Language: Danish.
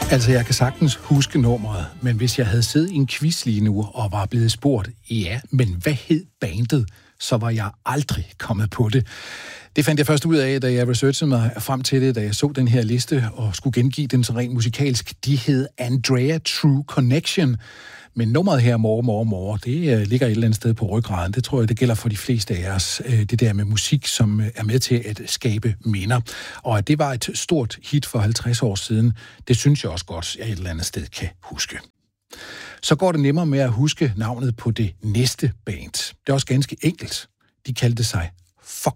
Altså, jeg kan sagtens huske nummeret, men hvis jeg havde siddet i en quiz lige nu og var blevet spurgt, ja, men hvad hed bandet, så var jeg aldrig kommet på det. Det fandt jeg først ud af, da jeg researchede mig frem til det, da jeg så den her liste og skulle gengive den så rent musikalsk. De hed Andrea True Connection. Men nummeret her, More, det ligger et eller andet sted på ryggraden. Det tror jeg, det gælder for de fleste af os. Det der med musik, som er med til at skabe minder. Og at det var et stort hit for 50 år siden, det synes jeg også godt, jeg et eller andet sted kan huske. Så går det nemmere med at huske navnet på det næste band. Det er også ganske enkelt. De kaldte sig Fog.